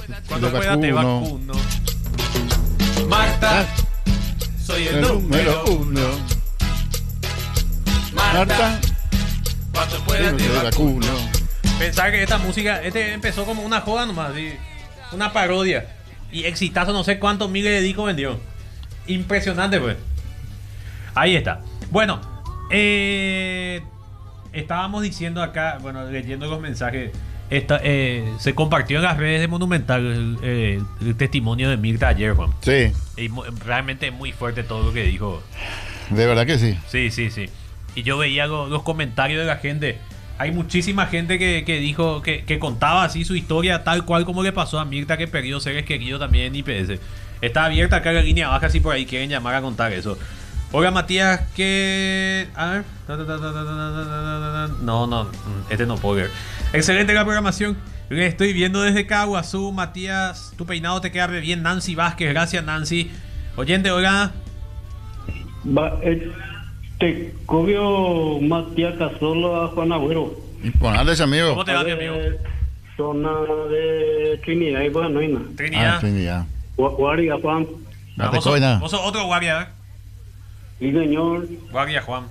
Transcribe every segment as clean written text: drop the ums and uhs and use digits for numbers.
Cuando pueda te vacuno. Marta, soy el número uno. Marta, cuando pueda te vacuno. Pensar que esta música, empezó como una joda nomás, ¿sí? Una parodia. Y exitazo, no sé cuántos miles de discos vendió. Impresionante, pues. Ahí está. Bueno, estábamos diciendo acá, bueno, leyendo los mensajes. Se compartió en las redes de Monumental el testimonio de Mirta ayer, Juan. Sí. Y realmente es muy fuerte todo lo que dijo. De verdad que sí. Sí. Y yo veía los comentarios de la gente. Hay muchísima gente que dijo, que contaba así su historia tal cual como le pasó a Mirta, que perdió seres queridos también en IPS. Está abierta acá la línea baja si por ahí quieren llamar a contar eso. Hola Matías, que... A ver. No, no puedo ver. Excelente la programación. Le estoy viendo desde Caguazú. Matías, tu peinado te queda re bien. Nancy Vázquez, gracias Nancy. Oyente, hola. Te cogió Matías Cazorla a Juan Agüero. Imponentes, amigo. ¿Cómo te va, mi amigo? Zona de Trinidad y Buenoina. Trinidad. Trinidad. Guardia, Juan. Vos sos otro guardia, ¿eh? Sí, señor. Guardia, Juan.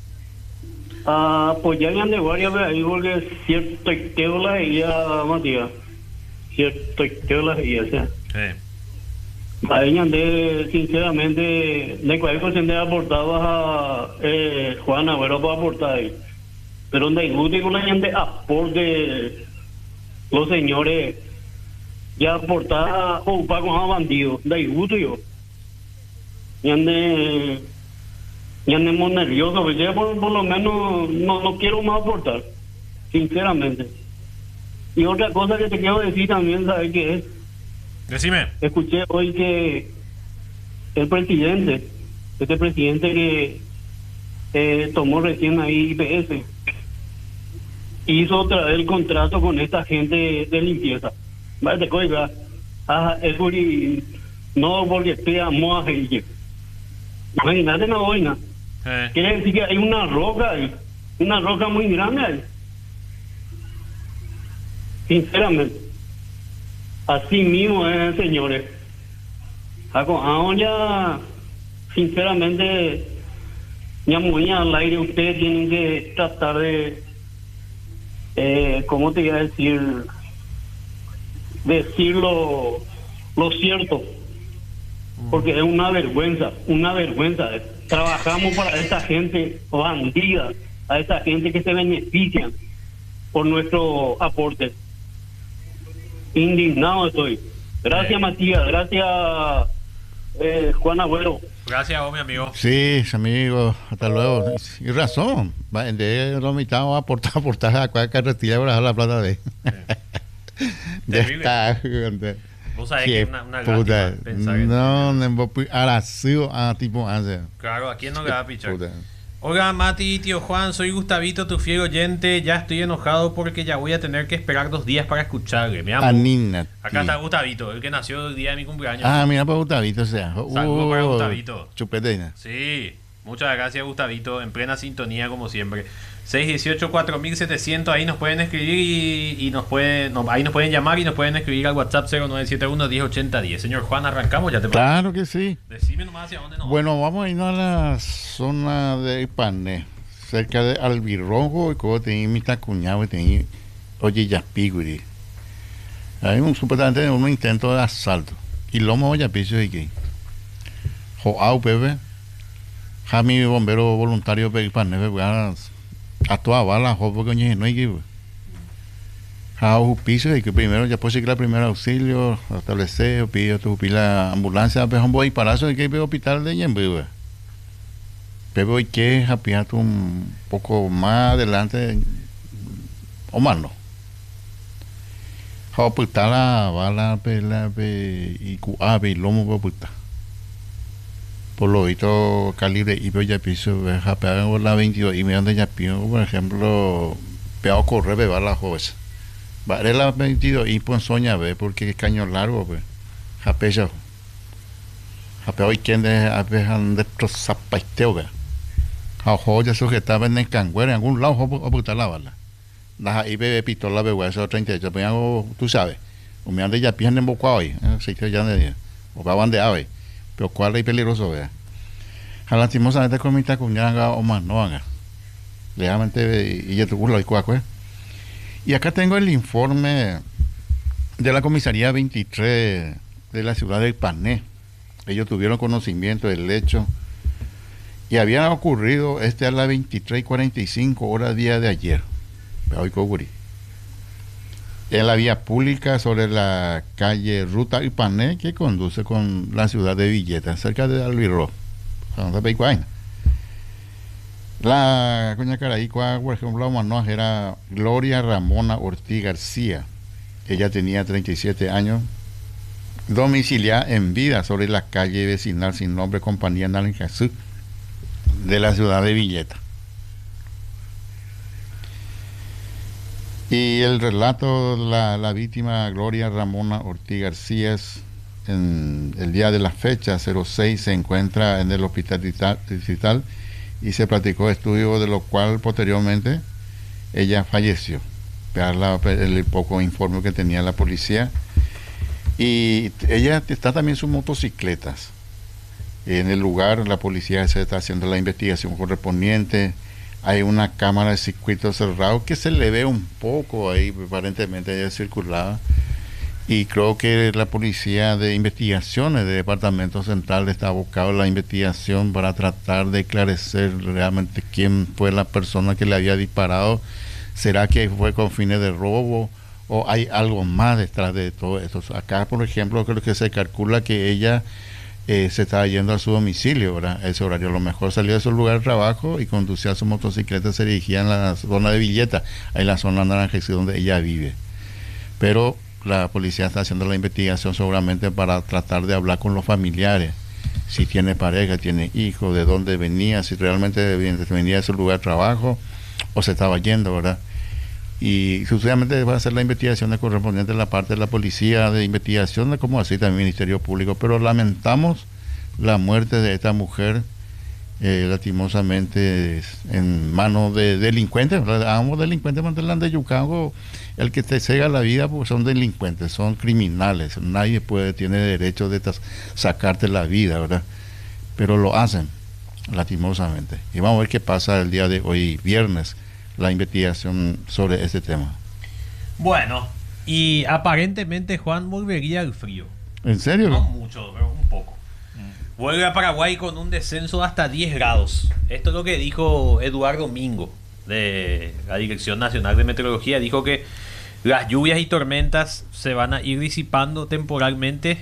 Pues ya de guardia, ahí porque cierto quedó la guía, Matías. Cierto quedó la guía, o sea. Sí. Ahí andé, sinceramente, de cualquier cosa andé aportaba a Juan Agüero para aportar ahí. Pero donde guste con la gente aporte los señores ya aportar o para con bandidos, de gusto yo. Y andemos nerviosos, porque ya por lo menos no quiero más aportar, sinceramente. Y otra cosa que te quiero decir también, ¿sabes qué es? Decime. Escuché hoy que el presidente, este presidente que tomó recién ahí IPS, hizo otra vez el contrato con esta gente de limpieza. Vale, coiga, es no porque te amo a gente. Imagínate una boina. Quiere decir que hay una roca ahí, una roca muy grande ahí. Sinceramente. Así mismo, señores. Ahora, sinceramente, ya muy al aire, ustedes tienen que tratar de, ¿cómo te iba a decir? Decir lo cierto. Porque es una vergüenza. Trabajamos para esta gente bandida, a esta gente que se benefician por nuestro aporte. Indignado estoy. Gracias, Matías. Gracias, Juan Agüero. Gracias a vos, mi amigo. Sí, amigo. Hasta luego. Y razón. De la mitad va a aportar a cualquier carretilla para dejar la plata de. Ya está. Vos sabés que es una puta. pensar que No ahora sí, tipo hace. Claro, ¿a quién no le va a pichar? Hola Mati, tío Juan, soy Gustavito, tu fiel oyente. Ya estoy enojado porque ya voy a tener que esperar 2 días para escucharle. Me amo. Anina, acá está Gustavito, el que nació el día de mi cumpleaños. Mira para Gustavito, o sea. Saludos para Gustavito. Chupeteina. Sí, muchas gracias Gustavito, en plena sintonía como siempre. 618-4700, ahí nos pueden escribir y ahí nos pueden llamar y nos pueden escribir al WhatsApp 0971-1080-10. Señor Juan, arrancamos, ya te Claro que sí. Decime nomás hacia dónde nos Bueno, vamos a irnos a la zona de Ipané, cerca de Albirrojo, y como tenía mi tacuñado y tenía oye Yapiguri. Hay supuestamente un intento de asalto. Y lomo oye piso y que. Joao Pepe, Jami bombero voluntario de Ipané, a toda bala, porque no hay que a un piso y que primero ya puede ser que la primera auxilio establecer pide la ambulancia pero un buen parazo y que el hospital de Yembe pero hay que apiar un poco más adelante o más no a apuntar la bala y cuave y lomo para por lo visto calibre y ya piso japear la 22 y me donde ya piso por ejemplo peor correr beber la juez vale la 22 y pues soña ve porque es caño largo pues japear hoy quien de apejan de zapaisteo ve a joya sujetaba en el cangüero en algún lado a apuntar la bala la ahí bebe pistola bebe eso 38 pues tú sabes o me ande ya pierden en bocado ahí, sitio ya de o van de ave, pero cuál es peligroso, vea. Lastimosamente con mi tacuñanga o más no haga. Realmente, y ya tuvo lo de y acá tengo el informe de la comisaría 23 de la ciudad de Pané. Ellos tuvieron conocimiento del hecho y había ocurrido a las 23:45 horas día de ayer. Hoy ocurrió en la vía pública sobre la calle Ruta Ipané que conduce con la ciudad de Villeta, cerca de Albirro. La coña Caraícua, por ejemplo, la manoa era Gloria Ramona Ortiz García. Ella tenía 37 años, domiciliada en vida sobre la calle vecinal sin nombre Compañía Naranjazú de la ciudad de Villeta. Y el relato de la víctima Gloria Ramona Ortiz García en el día de la fecha 06 se encuentra en el hospital distrital y se practicó estudio, de lo cual posteriormente ella falleció. El poco informe que tenía la policía. Y ella está también sus motocicletas. En el lugar la policía se está haciendo la investigación correspondiente. Hay una cámara de circuito cerrado que se le ve un poco ahí, aparentemente ella circulaba. Y creo que la policía de investigaciones del Departamento Central está abocado a la investigación para tratar de esclarecer realmente quién fue la persona que le había disparado. ¿Será que fue con fines de robo o hay algo más detrás de todo esto? Acá, por ejemplo, creo que se calcula que ella se estaba yendo a su domicilio, ¿verdad? A ese horario. A lo mejor salió de su lugar de trabajo y conducía su motocicleta, se dirigía en la zona de Villeta, en la zona naranja, donde ella vive. Pero la policía está haciendo la investigación seguramente para tratar de hablar con los familiares, si tiene pareja, tiene hijos, de dónde venía, si realmente venía de su lugar de trabajo o se estaba yendo, ¿verdad? Y sucesivamente va a hacer la investigación correspondiente en la parte de la policía de investigación, como así también el Ministerio Público. Pero lamentamos la muerte de esta mujer, lastimosamente en manos de delincuentes. Ambos delincuentes de Yucango, el que te cega la vida, porque son delincuentes, son criminales. Nadie tiene derecho de sacarte la vida, ¿verdad? Pero lo hacen, lastimosamente. Y vamos a ver qué pasa el día de hoy, viernes, la investigación sobre este tema. Bueno, y aparentemente Juan volvería al frío. ¿En serio? No mucho, pero un poco. Vuelve a Paraguay con un descenso de hasta 10 grados. Esto es lo que dijo Eduardo Mingo de la Dirección Nacional de Meteorología. Dijo que las lluvias y tormentas se van a ir disipando temporalmente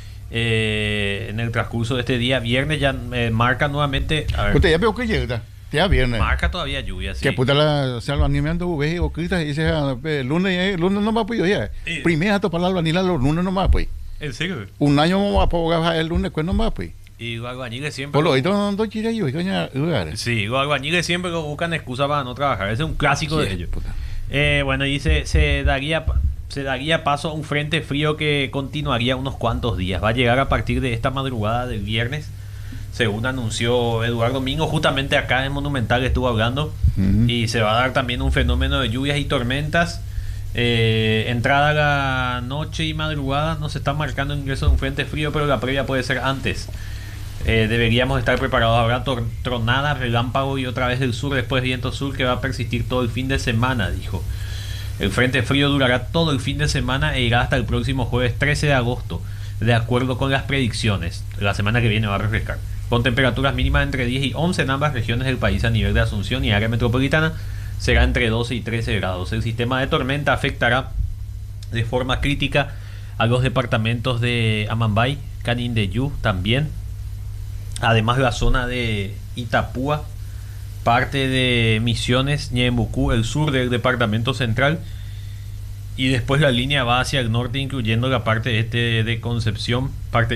en el transcurso de este día. Viernes ya marca nuevamente. Usted ya veo que llega. Ya viernes. Marca todavía lluvia, sí. Que puta la animando ve o crita y dice lunes no más pues ya. Primero a topar la albanila los lunes no más pues. ¿En serio? Un año vamos a poder el lunes pues no más pues. Y los albañiles siempre. Por lo visto no quiere yo, coña. Sí, los albañiles siempre buscan excusas para no trabajar. Ese es un clásico de ellos. Puta. Bueno, dice, se daría paso a un frente frío que continuaría unos cuantos días. Va a llegar a partir de esta madrugada del viernes, según anunció Eduardo Mingo. Justamente acá en Monumental estuvo hablando. Y se va a dar también un fenómeno de lluvias y tormentas. Entrada a la noche y madrugada no se está marcando el ingreso de un frente frío, pero la previa puede ser antes. Deberíamos estar preparados. Habrá tronadas, relámpago y otra vez del sur, después viento sur que va a persistir todo el fin de semana, dijo. El frente frío durará todo el fin de semana e irá hasta el próximo jueves 13 de agosto, de acuerdo con las predicciones. La semana que viene va a refrescar, con temperaturas mínimas entre 10 y 11 en ambas regiones del país. A nivel de Asunción y área metropolitana será entre 12 y 13 grados. El sistema de tormenta afectará de forma crítica a los departamentos de Amambay, Canindeyú también. Además la zona de Itapúa, parte de Misiones, Ñembucú, el sur del departamento central. Y después la línea va hacia el norte, incluyendo la parte este de Concepción, parte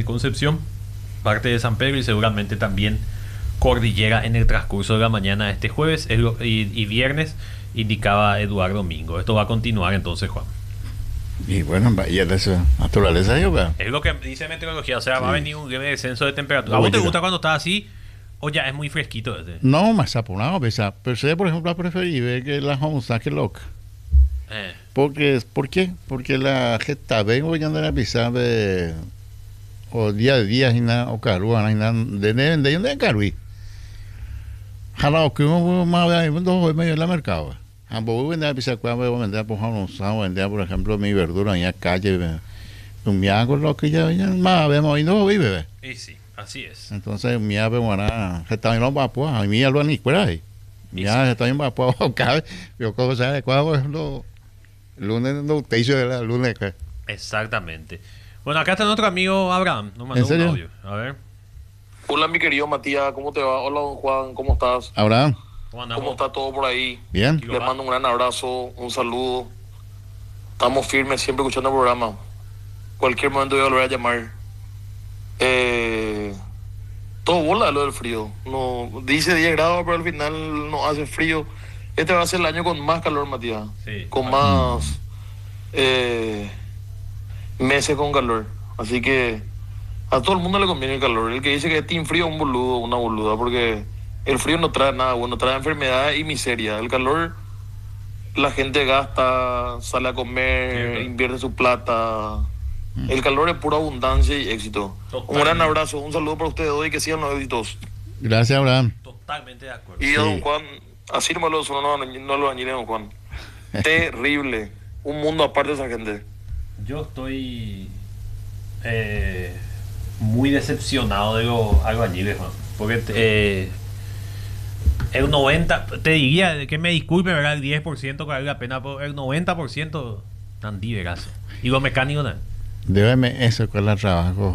de San Pedro y seguramente también Cordillera en el transcurso de la mañana de este jueves y viernes, indicaba Eduardo Mingo. Esto va a continuar entonces, Juan. Y bueno, y es de esa naturaleza yo, ¿verdad? Es lo que dice meteorología, o sea, sí. Va a venir un leve descenso de temperatura. ¿A vos te gusta cuando está así o ya es muy fresquito? No, más saponado, pero sé, por ejemplo, preferible que la onza que loca. ¿Por qué? Porque la gente vengo ya andar a pisar o día a día y nada o carua y nada de donde carui. Jala que uno más ve dos medio en la mercado. Ambos venden a pisar cuando vender por un vender por ejemplo mi verdura en la calle. Un miago lo que ya más vemos y no vive. Y sí, así es. Entonces mi ave buena se está en los vapos, a mí algo ni por ahí. Mi ave está en vapos, cabe. Yo como sabe cuándo es lo lunes no te hizo de la lunes. Exactamente. Bueno, acá está nuestro amigo Abraham. Nos mandó ¿En serio? un audio. A ver. Hola mi querido Matías, ¿cómo te va? Hola don Juan, ¿cómo estás? Abraham, ¿Cómo andamos? ¿Cómo está todo por ahí? bien. Y lo Les va. mando un gran abrazo, un saludo. Estamos firmes, siempre escuchando el programa. Cualquier momento voy a volver a llamar. Todo bola lo del frío. No, dice 10 grados, pero al final no hace frío. Este va a ser el año con más calor, Matías. Sí. Con más meses con calor. Así que a todo el mundo le conviene el calor. El que dice que es team frío es un boludo, una boluda, porque el frío no trae nada bueno, trae enfermedad y miseria. El calor, la gente gasta, sale a comer, Cierto. invierte su plata. El calor es pura abundancia y éxito. Totalmente. Un gran abrazo, un saludo para ustedes hoy, que sigan los éxitos. Gracias, Abraham. Totalmente de acuerdo. Y a don Juan, así no lo sonó, no lo dañé, don Juan. Terrible. Un mundo aparte de esa gente. Yo estoy muy decepcionado de los albañiles, Juan. Porque el 90%, te diría que me disculpe, ¿verdad? El 10% que vale la pena, pero el 90% tan diverso. Y los mecánicos también. Débeme eso con el trabajo.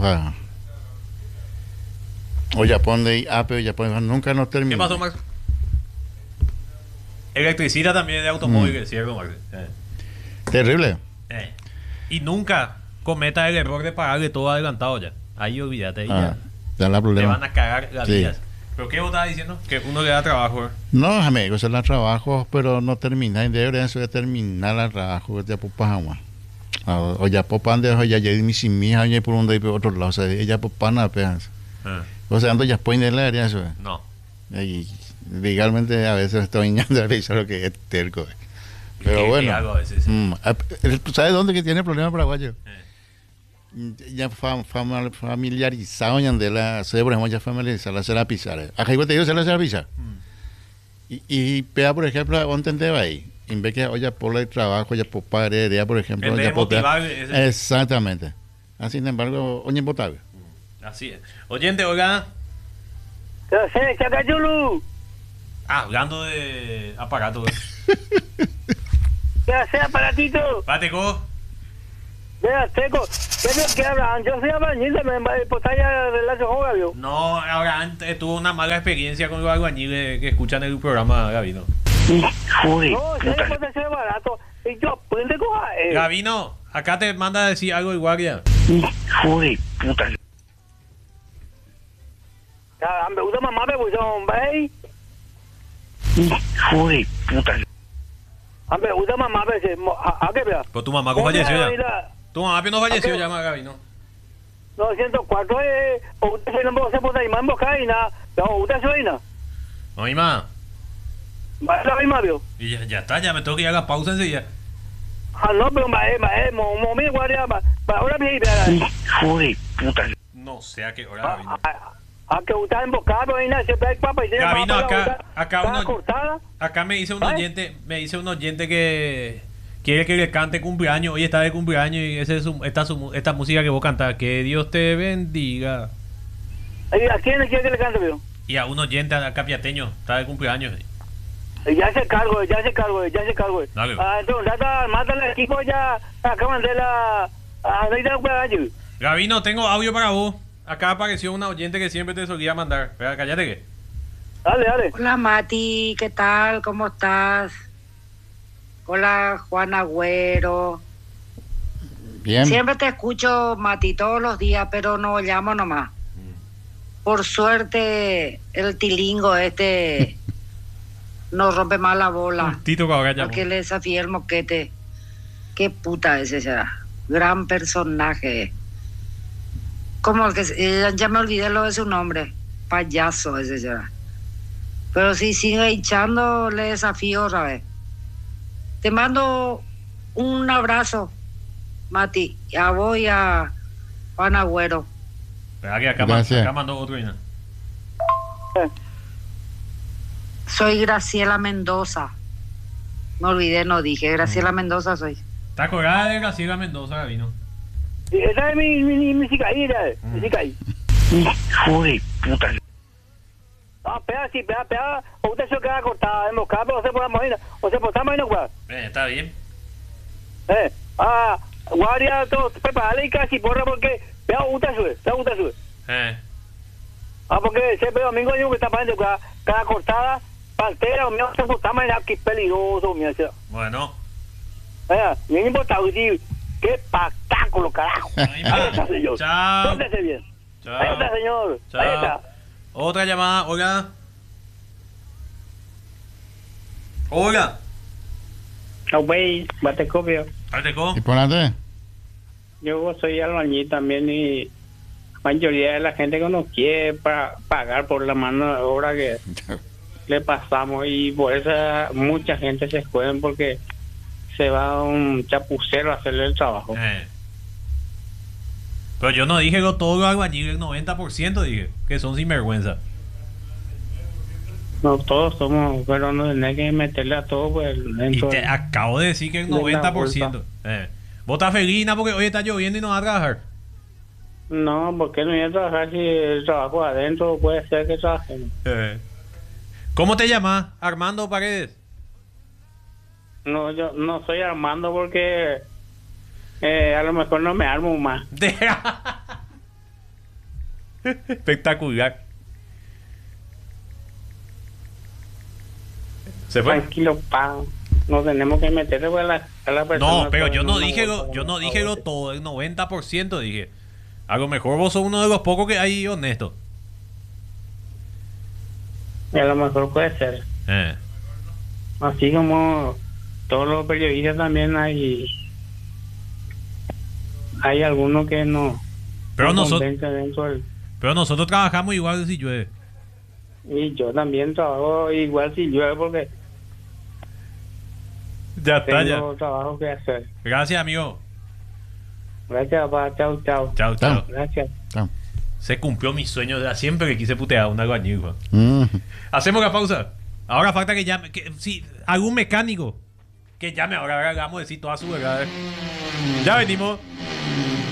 O ya pone pero ya pone nunca nos termina. ¿Qué pasó, Max? Electricista también de automóviles, ¿cierto, Max? Terrible. Y nunca cometa el error de pagarle todo adelantado ya. Ahí olvídate, ahí ya. Ya la Te problema. van a cagar las Sí. vidas. ¿Pero qué vos estabas diciendo? Que uno le da trabajo, ¿eh? No, amigo, eso es el trabajo, pero no termina. Y debería eso de terminar el trabajo ya por Pajama. O ya por Pande, o ya mi sin mi ya por un día por otro lado. O sea, ella por Pana, pegas. O sea, ando ya pone el área eso. No. Y legalmente a veces estoy engañando a revisar lo que es terco. Pero ¿Qué bueno. hago a veces? ¿Sabes dónde que tiene el problema paraguayo? Ya familiarizado ya de la se por ejemplo ya familiarizado la será pisar. Acá igual te digo se la será pisar. Y pea por ejemplo, ¿dónde entendés ahí? En vez que oye por el trabajo, ya por padre, ya por ejemplo, En vez ya de por motivar exactamente. Así sin embargo, oye impotable. Así es. Oyente, oiga. ¿Qué haces, Chacayulu? Hablando de aparatos. ¿Qué haces, aparatito? Pateco. Vea, Teco, ¿qué es lo que hablan? Yo soy albañil, pues allá de la Joga, ¿vio? No, ahora antes tuvo una mala experiencia con los albañiles que escuchan el programa, Gabino. No, ese puede ser barato. Y yo, ¿puede coger? Gabino, acá te manda a decir algo el guardia. Me gusta mamá, me gusta, hombre. Me gusta mamá, ¿a qué vea? Pues tu mamá que falleció ya. Tu mamá que no falleció ya, Gabino. 904 usted no se puede llamar boca y nada. No, usted suena. No hay más. Va la misma, ¿vio? Y ya está, ya me tengo que ir a la pausa enseguida. No, pero mi guardia, ahora bien, No sé a qué hora, Gabino. a que usted embocado y nada, siempre hay papa y se Gabino, llama acá uno, cortada. acá me dice un oyente que quiere que le cante cumpleaños. Hoy está de cumpleaños y esta música que vos cantás. Que Dios te bendiga. ¿Y a quién le quiere que le cante, vio? Y a un oyente acá piateño, está de cumpleaños. Ya se cargo. Dale. Entonces, mata el equipo ya, acaban de la cumpleaños. Gabino, tengo audio para vos. Acá apareció una oyente que siempre te solía mandar. Espera, cállate que. Dale. Hola Mati, ¿qué tal? ¿Cómo estás? Hola Juan Agüero. Bien. Siempre te escucho, Mati, todos los días, pero no llamo nomás. Por suerte, el tilingo nos rompe más la bola. Tito que ahora llamó. Porque le desafié el moquete. Qué puta ese será. Gran personaje. Como el que ya me olvidé lo de su nombre. Payaso ese será. Pero si sigue hinchando, le desafío otra vez. Te mando Un abrazo, Mati, a vos y a Juan Agüero. Espera que acá, Gracias. acá mandó otro. Ina. Soy Graciela Mendoza. Me olvidé, no dije. Graciela Mendoza soy. ¿Te acordás de Graciela Mendoza, Gabino? Esa es mi cicaí, mi cicaí. Hijo de puta. Ah, pega, sí, pega. O usted se queda cortada, emboscada, pero se puede morir. O se puede morir, güey. Está bien. Guardia, todo, prepárale y casi porra porque pega, usted sube. Porque ese domingo hay uno que está pasando, cada cortada, pantera, o mío, se puede morir, que peligroso, mío. Bueno. Bien importante, qué espectáculo, carajo. Ahí Ahí está, señor. Chao. Pórtese bien. Chao. Ahí está, señor. Chao. Ahí está. Otra llamada, hola. Hola. Güey, Batecopio. Arteco. ¿Y ponate? Yo soy albañil también y la mayoría de la gente que no quiere pagar por la mano de obra que le pasamos y por eso mucha gente se escueden porque se va a un chapucero a hacerle el trabajo. Pero yo no dije que todos los albañiles, el 90% dije que son sinvergüenza. No todos somos, pero no tenés que meterle a todo pues Y dentro. te acabo de decir que el de la 90%. Vos estás feliz, ¿no? Porque hoy está lloviendo y no vas a trabajar. No, porque no voy a trabajar si el trabajo adentro puede ser que trabajemos. ¿Cómo te llamas? Armando Paredes. No, yo no soy Armando porque a lo mejor no me armo más. Espectacular. ¿Se fue? Tranquilo, pa. No tenemos que meterle pues, a la persona. No, pero yo no una dije bolsa, yo no una dije lo bolsa. todo, el 90% dije. A lo mejor vos sos uno de los pocos que hay honesto. Y a lo mejor puede ser. Así como todos los periodistas también hay algunos que no. Pero no nosotros, convencen dentro del- pero nosotros trabajamos igual si llueve. Y yo también trabajo igual si llueve porque Ya está, ya. tengo trabajo que hacer. Gracias, amigo. Gracias, papá. Chao, chao. Chao, chao. Gracias. Chao. Se cumplió mi sueño de siempre que quise putear a un albañil, Juan. Mm. Hacemos la pausa. Ahora falta que llame. Sí, algún mecánico que llame ahora. Ahora le vamos a decir toda su verdad. Ya venimos.